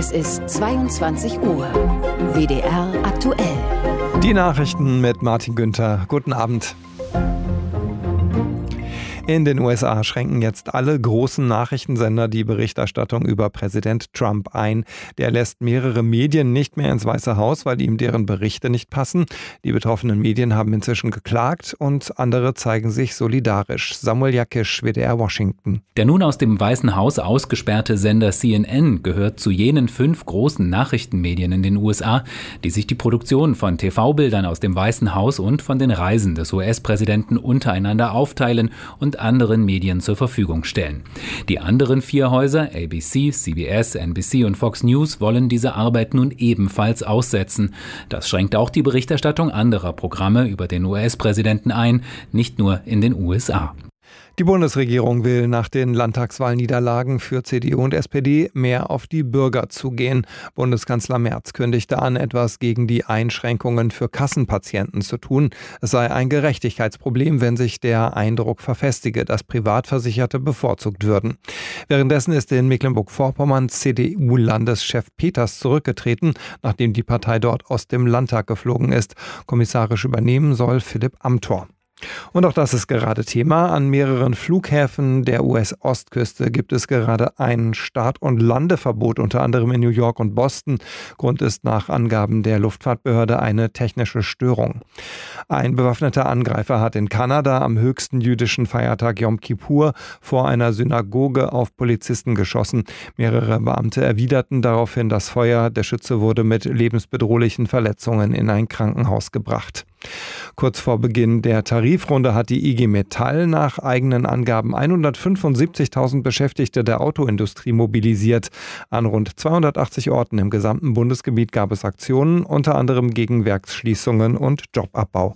Es ist 22 Uhr. WDR aktuell. Die Nachrichten mit Martin Günther. Guten Abend. In den USA schränken jetzt alle großen Nachrichtensender die Berichterstattung über Präsident Trump ein. Der lässt mehrere Medien nicht mehr ins Weiße Haus, weil ihm deren Berichte nicht passen. Die betroffenen Medien haben inzwischen geklagt und andere zeigen sich solidarisch. Samuel Jakisch, WDR Washington. Der nun aus dem Weißen Haus ausgesperrte Sender CNN gehört zu jenen 5 großen Nachrichtenmedien in den USA, die sich die Produktion von TV-Bildern aus dem Weißen Haus und von den Reisen des US-Präsidenten untereinander aufteilen und anderen Medien zur Verfügung stellen. Die anderen 4 Häuser, ABC, CBS, NBC und Fox News, wollen diese Arbeit nun ebenfalls aussetzen. Das schränkt auch die Berichterstattung anderer Programme über den US-Präsidenten ein, nicht nur in den USA. Die Bundesregierung will nach den Landtagswahlniederlagen für CDU und SPD mehr auf die Bürger zugehen. Bundeskanzler Merz kündigte an, etwas gegen die Einschränkungen für Kassenpatienten zu tun. Es sei ein Gerechtigkeitsproblem, wenn sich der Eindruck verfestige, dass Privatversicherte bevorzugt würden. Währenddessen ist in Mecklenburg-Vorpommern CDU-Landeschef Peters zurückgetreten, nachdem die Partei dort aus dem Landtag geflogen ist. Kommissarisch übernehmen soll Philipp Amthor. Und auch das ist gerade Thema. An mehreren Flughäfen der US-Ostküste gibt es gerade ein Start- und Landeverbot, unter anderem in New York und Boston. Grund ist nach Angaben der Luftfahrtbehörde eine technische Störung. Ein bewaffneter Angreifer hat in Kanada am höchsten jüdischen Feiertag Yom Kippur vor einer Synagoge auf Polizisten geschossen. Mehrere Beamte erwiderten daraufhin das Feuer. Der Schütze wurde mit lebensbedrohlichen Verletzungen in ein Krankenhaus gebracht. Kurz vor Beginn der Tarifrunde hat die IG Metall nach eigenen Angaben 175.000 Beschäftigte der Autoindustrie mobilisiert. An rund 280 Orten im gesamten Bundesgebiet gab es Aktionen, unter anderem gegen Werksschließungen und Jobabbau.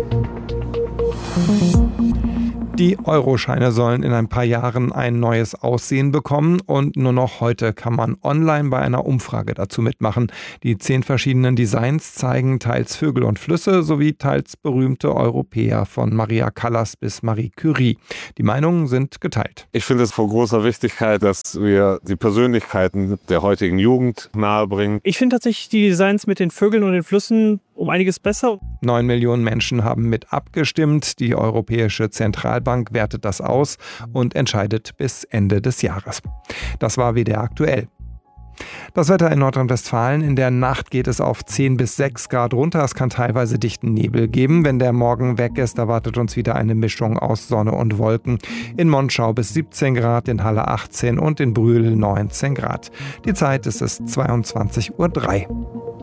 Die Euroscheine sollen in ein paar Jahren ein neues Aussehen bekommen und nur noch heute kann man online bei einer Umfrage dazu mitmachen. Die 10 verschiedenen Designs zeigen teils Vögel und Flüsse sowie teils berühmte Europäer von Maria Callas bis Marie Curie. Die Meinungen sind geteilt. Ich finde es von großer Wichtigkeit, dass wir die Persönlichkeiten der heutigen Jugend nahebringen. Ich finde tatsächlich die Designs mit den Vögeln und den Flüssen um einiges besser. 9 Millionen Menschen haben mit abgestimmt. Die Europäische Zentralbank wertet das aus und entscheidet bis Ende des Jahres. Das war WDR aktuell. Das Wetter in Nordrhein-Westfalen: In der Nacht geht es auf 10 bis 6 Grad runter. Es kann teilweise dichten Nebel geben. Wenn der Morgen weg ist, erwartet uns wieder eine Mischung aus Sonne und Wolken. In Monschau bis 17 Grad, in Halle 18 und in Brühl 19 Grad. Die Zeit ist es 22:03 Uhr.